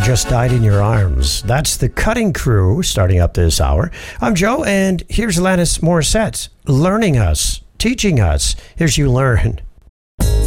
Just Died in Your Arms. That's the Cutting Crew starting up this hour. I'm Joe, and here's Alanis Morissette learning us, teaching us. Here's You Learn.